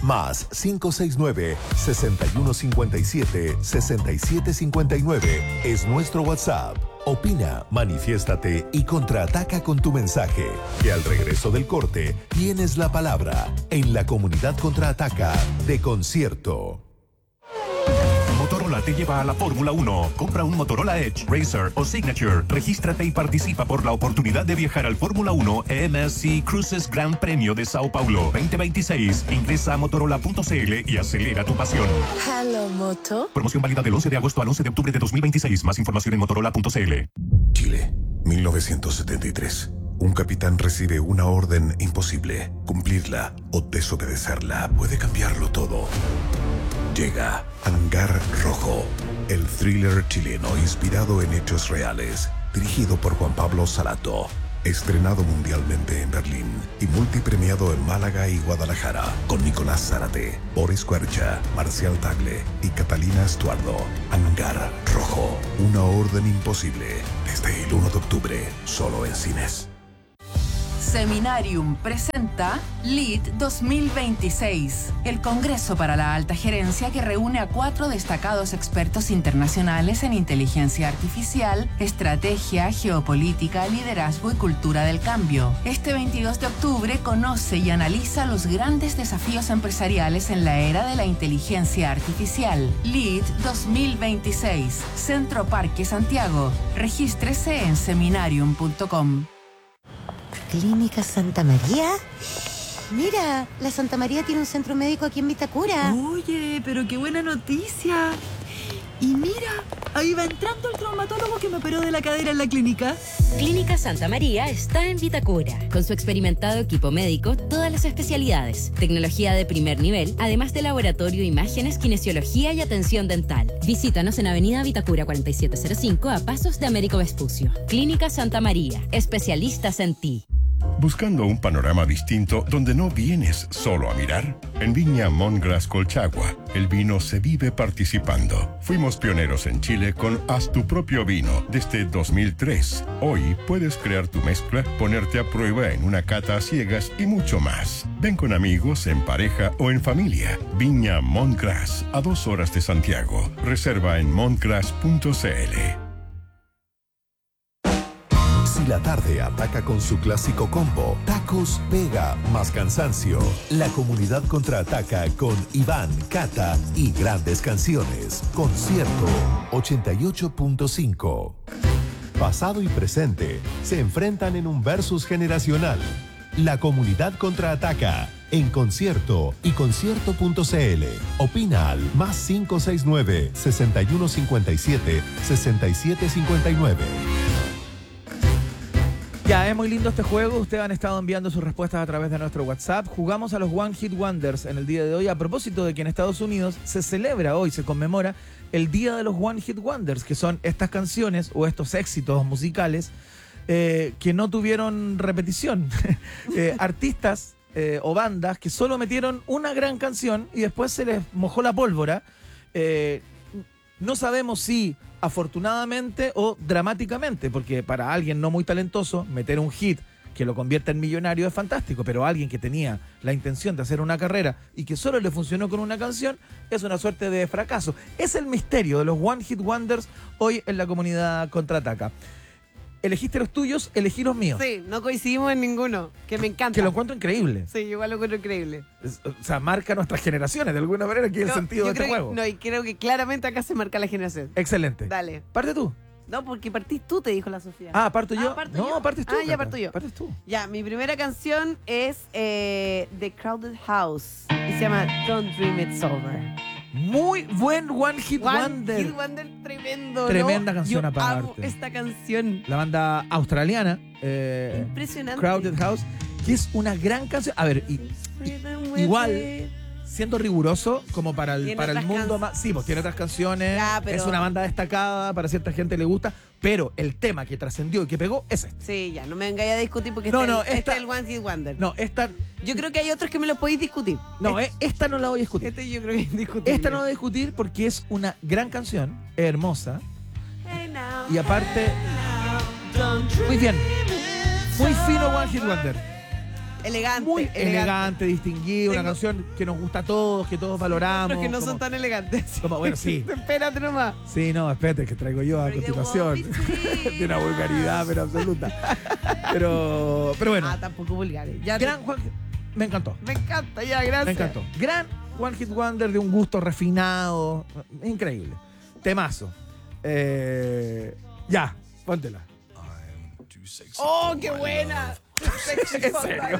Más 569-6157-6759 es nuestro WhatsApp. Opina, manifiéstate y contraataca con tu mensaje. Que al regreso del corte tienes la palabra en la comunidad contraataca de Concierto. Motorola te lleva a la Fórmula 1. Compra un Motorola Edge, Racer o Signature. Regístrate y participa por la oportunidad de viajar al Fórmula 1 MSC Cruises Gran Premio de Sao Paulo 2026. Ingresa a motorola.cl y acelera tu pasión. Hello, Moto. Promoción válida del 11 de agosto al 11 de octubre de 2026. Más información en motorola.cl. Chile, 1973. Un capitán recibe una orden imposible. Cumplirla o desobedecerla puede cambiarlo todo. Llega Hangar Rojo, el thriller chileno inspirado en hechos reales, dirigido por Juan Pablo Salato, estrenado mundialmente en Berlín y multipremiado en Málaga y Guadalajara, con Nicolás Zárate, Boris Quercia, Marcial Tagle y Catalina Estuardo. Hangar Rojo, una orden imposible, desde el 1 de octubre, solo en cines. Seminarium presenta LEAD 2026, el Congreso para la Alta Gerencia que reúne a 4 destacados expertos internacionales en inteligencia artificial, estrategia, geopolítica, liderazgo y cultura del cambio. Este 22 de octubre conoce y analiza los grandes desafíos empresariales en la era de la inteligencia artificial. LEAD 2026, Centro Parque Santiago. Regístrese en seminarium.com. ¿Clínica Santa María? Mira, la Santa María tiene un centro médico aquí en Vitacura. Oye, pero qué buena noticia. Y mira, ahí va entrando el traumatólogo que me operó de la cadera en la clínica. Clínica Santa María está en Vitacura. Con su experimentado equipo médico, todas las especialidades, tecnología de primer nivel, además de laboratorio, imágenes, kinesiología y atención dental. Visítanos en Avenida Vitacura 4705 a pasos de Américo Vespucio. Clínica Santa María, especialistas en ti. Buscando un panorama distinto donde no vienes solo a mirar. En Viña Montgras Colchagua, el vino se vive participando. Fuimos pioneros en Chile con Haz tu propio vino desde 2003. Hoy puedes crear tu mezcla, ponerte a prueba en una cata a ciegas y mucho más. Ven con amigos, en pareja o en familia. Viña Montgras, a 2 horas de Santiago. Reserva en montgras.cl. Si la tarde ataca con su clásico combo, tacos, pega, más cansancio. La comunidad contraataca con Iván, Cata y grandes canciones. Concierto 88.5. Pasado y presente se enfrentan en un versus generacional. La comunidad contraataca en Concierto y concierto.cl. Opina al más 569-6157-6759. Ya, es muy lindo este juego. Ustedes han estado enviando sus respuestas a través de nuestro WhatsApp. Jugamos a los One Hit Wonders en el día de hoy. A propósito de que en Estados Unidos se celebra hoy, se conmemora el Día de los One Hit Wonders, que son estas canciones o estos éxitos musicales que no tuvieron repetición. Artistas o bandas que solo metieron una gran canción y después se les mojó la pólvora. No sabemos si afortunadamente o dramáticamente, porque para alguien no muy talentoso, meter un hit que lo convierta en millonario es fantástico, pero alguien que tenía la intención de hacer una carrera y que solo le funcionó con una canción, es una suerte de fracaso. Es el misterio de los One Hit Wonders hoy en la comunidad contraataca. Elegiste los tuyos, elegí los míos. Sí, no coincidimos en ninguno, que me encanta. Que lo encuentro increíble. Sí, igual lo encuentro increíble. O sea, marca nuestras generaciones, de alguna manera, que es el sentido de este juego. No, y creo que claramente acá se marca la generación. Excelente. Dale. Parte tú. No, porque partís tú, te dijo la Sofía. Ah, ¿parto yo? ¿parto no, yo? partes tú. Ya parto yo. Partes tú. Ya, mi primera canción es The Crowded House. Y se llama Don't Dream It's Over. Muy buen One Hit Wonder. One Hit Wonder tremendo. Tremenda ¿no? canción Yo aparte. amo esta canción. La banda australiana. Impresionante. Crowded House, que es una gran canción. A ver, igual, siendo riguroso, como para el mundo más. Sí, pues tiene otras canciones. Ya, pero... Es una banda destacada, para cierta gente le gusta. Pero el tema que trascendió y que pegó es este. Sí, ya, no me vengáis a discutir porque este es el One Hit Wonder. No, esta. Yo creo que hay otros que me los podéis discutir. No, esta no la voy a discutir. Este yo creo que es indiscutible. Esta no la voy a discutir porque es una gran canción, hermosa. Y aparte, muy bien. Muy fino One Hit Wonder. Elegante. muy elegante, distinguida, una canción que nos gusta a todos, que todos valoramos. Los que no como- son tan elegantes. como, bueno, sí. Espérate nomás. Sí, no, espérate, que traigo yo a Porque continuación. vos, De una vulgaridad, pero absoluta. Pero bueno. Ah, tampoco vulgares. Ya Gran Juan. Me encantó. Me encanta, ya, gracias. Me encantó. Gran One Hit Wonder de un gusto refinado. Increíble. Temazo. Ya, póntela. ¡Oh, qué buena! ¿En serio?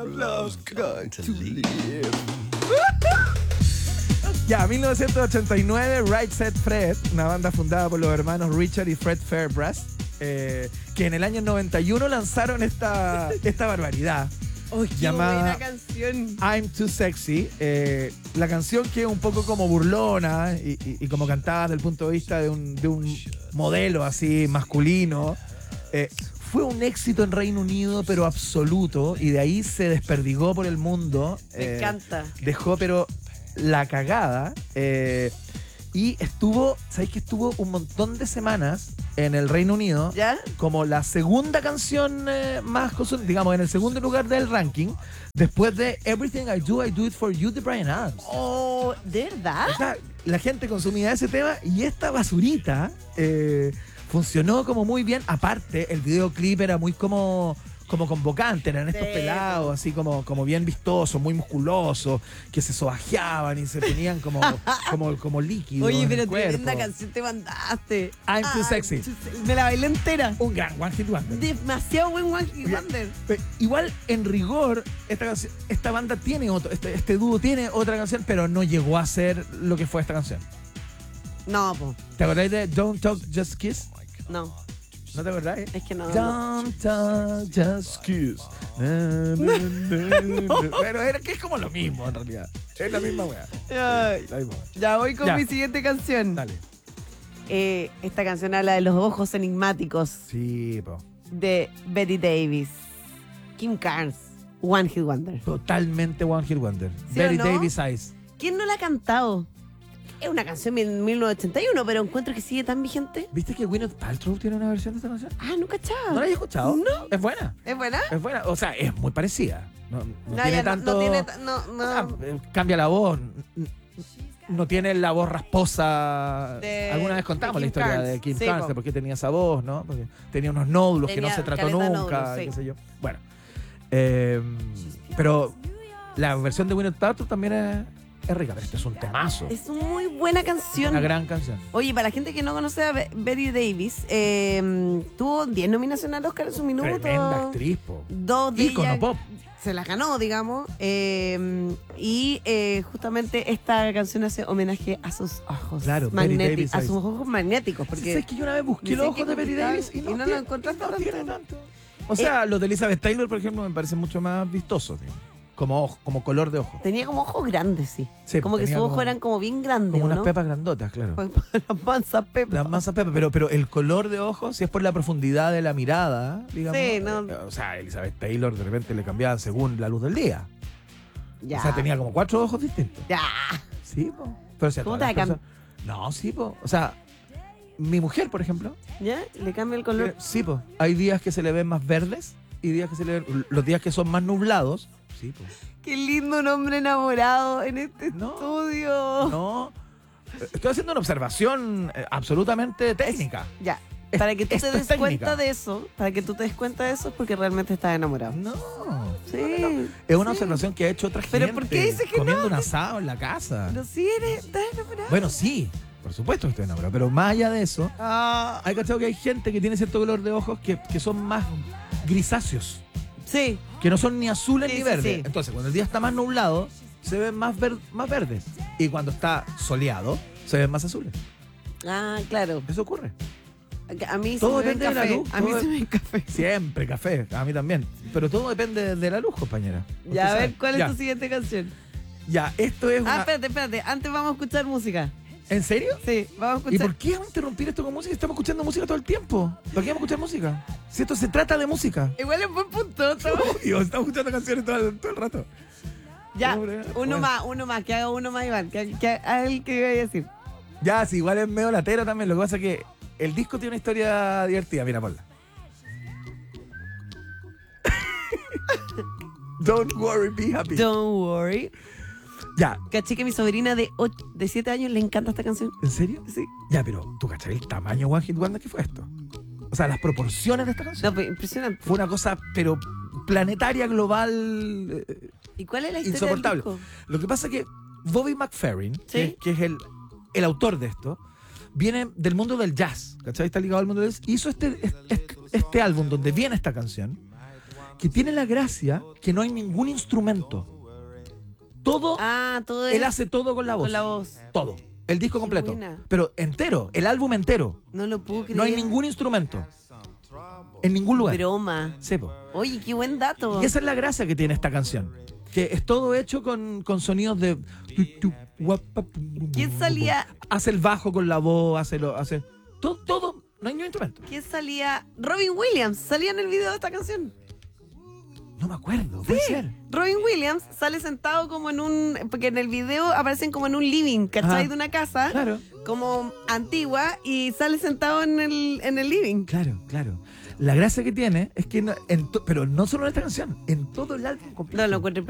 Ya, 1989, Right Set Fred, una banda fundada por los hermanos Richard y Fred Fairbrass, que en el año 91 lanzaron esta barbaridad. ¡Oh, qué Llamada buena canción! I'm Too Sexy, la canción que es un poco como burlona y como cantada desde el punto de vista de un modelo así masculino, fue un éxito en Reino Unido, pero absoluto, y de ahí se desperdigó por el mundo. Me encanta. Dejó, pero la cagada. Y estuvo, ¿sabéis que estuvo un montón de semanas en el Reino Unido? ¿Ya? Como la segunda canción más consumida, digamos, en el segundo lugar del ranking, después de Everything I Do It For You de Bryan Adams. Oh, ¿de verdad? O sea, la gente consumía ese tema y esta basurita funcionó como muy bien. Aparte, el videoclip era muy como convocante, eran estos Sí. pelados así como bien vistosos, muy musculosos, que se sobajeaban y se ponían como líquidos. Oye, en pero el cuerpo. tremenda canción te mandaste. I'm Too Sexy. Me la bailé entera. Un gran One Hit Wonder. Demasiado buen One Hit Wonder. Igual, en rigor, esta banda tiene otro, este dúo tiene otra canción, pero no llegó a ser lo que fue esta canción. No, po. ¿Te acordás de Don't Talk, Just Kiss? No. ¿No te acordás? Es que no. Don't Talk, Just Kiss. Pero era que es como lo mismo, en realidad. Es la misma weá. Ay, La misma. ya voy con Ya. mi siguiente canción. Dale. Esta canción habla de los ojos enigmáticos Sí, po. de Betty Davis. Kim Carnes. One Hit Wonder. Totalmente One Hit Wonder. ¿Sí Betty o no? Davis Eyes. ¿Quién no la ha cantado? Es una canción de 1981, pero encuentro que sigue tan vigente. ¿Viste que Gwyneth Paltrow tiene una versión de esta canción? Ah, no cachaba. ¿No la has escuchado? No. Es buena. ¿Es buena? Es buena. O sea, es muy parecida. No ya tiene tanto. no tiene no. O sea, cambia la voz. No tiene la voz rasposa. De- Alguna vez contamos de la Kim historia Carnes. de Kim Sí, Carnes, po. de por qué tenía esa voz, ¿no? Porque tenía unos nódulos que no Tenía se trató caleta de nunca, nódulos, sí. qué sé yo. Bueno. Pero la versión de Gwyneth Paltrow también es rica, pero este es un temazo. Es una muy buena canción. Una gran canción. Oye, para la gente que no conoce a Betty Davis, tuvo 10 nominaciones al Oscar en su minuto. Tremenda actriz, po. 2 de Ícono ellas pop. se las ganó, digamos. Y justamente esta canción hace homenaje a sus ojos Claro, Betty Davis a Eyes. sus ojos magnéticos. Porque ¿Sabes que yo una vez busqué los dicen ojos de que Betty Davis y no lo tiene- encontraste no tanto? tiene tanto? O sea, los de Elizabeth Taylor, por ejemplo, me parecen mucho más vistosos, digamos. Como color de ojo. tenía como ojos grandes, sí. Sí, como que sus tenía ojos como- eran como bien grandes, Como unas ¿no? pepas grandotas, claro. Las mansas pepas. Las masas pepas, pero el color de ojos, si es por la profundidad de la mirada, digamos. Sí, no. O sea, Elizabeth Taylor de repente le cambiaban según la luz del día. Ya. O sea, tenía como 4 ojos distintos. Ya. Sí, po. Pero, o sea, ¿Cómo todas te las va a personas- No, sí, po. O sea, mi mujer, por ejemplo, ¿Ya? ¿Le cambia el color? sí, po. Hay días que se le ven más verdes y días que se le ven. Los días que son más nublados. Sí, po. Qué lindo un hombre enamorado en este No. estudio. No. Estoy haciendo una observación absolutamente técnica. Ya. Para que tú te Esto es des técnica. cuenta de eso, es porque realmente estás enamorado. No. Sí. Es una sí. observación que ha hecho otra gente. Pero ¿por qué dices que comiendo no? un asado en la casa. Pero sí estás enamorado. Bueno, sí, por supuesto que estoy enamorado. Pero más allá de eso, Ah, hay cachado que hay gente que tiene cierto color de ojos que son más grisáceos. sí. Que no son ni azules Sí, ni sí, verdes. sí. Entonces, cuando el día está más nublado, se ven más verdes. Y cuando está soleado, se ven más azules. Ah, claro. Eso ocurre. A mí Todo se me ve depende de la café. luz, A mí todo- se me ve café. Siempre café, a mí también. Pero todo depende de la luz, compañera. Usted Ya, a ver, sabe. ¿cuál es Ya, tu siguiente canción? Ya, esto es una... Espérate. Antes vamos a escuchar música. ¿En serio? Sí, vamos a ¿Y escuchar. por qué vamos a interrumpir esto con música? Estamos escuchando música todo el tiempo. ¿Por qué vamos a escuchar música? Si esto se trata de música. Igual es buen punto. estamos- Obvio, estamos escuchando canciones todo el rato. Ya, Hombre, uno bueno. más, que haga uno más, Iván. Que haga el que iba a decir. Ya, sí, igual es medio latero también. Lo que pasa es que el disco tiene una historia divertida. Mira, ponla. Don't worry, be happy. Don't worry. Ya. Caché que a mi sobrina de 7 años le encanta esta canción. ¿En serio? Sí. Ya, pero ¿tú cachai el tamaño One Hit Wonder que fue esto? O sea, las proporciones de esta canción. No, pero impresionante. Fue una cosa, pero planetaria, global, ¿Y cuál es la historia insoportable. del disco? Lo que pasa es que Bobby McFerrin, ¿Sí? que es el autor de esto, viene del mundo del jazz, ¿cachai? Está ligado al mundo del jazz. Hizo este álbum donde viene esta canción, que tiene la gracia que no hay ningún instrumento. Todo, todo él es hace todo con la voz. con la voz. Todo. El disco completo. buena. Pero entero, el álbum entero. No lo puedo creer. No hay ningún instrumento. En ningún lugar. Broma. Sí, po. Oye, qué buen dato. Y esa es la gracia que tiene esta canción. Que es todo hecho con sonidos de... ¿Quién salía? Hace el bajo con la voz, hace todo. No hay ningún instrumento. ¿Quién salía? Robin Williams salía en el video de esta canción. No me acuerdo, puede ser. Robin Williams sale sentado como en un... Porque en el video aparecen como en un living, ¿cachai? Ajá. De una casa. Claro. Como antigua y sale sentado en el living. Claro. La gracia que tiene es que... pero no solo en esta canción, en todo el álbum completo. No, lo encuentro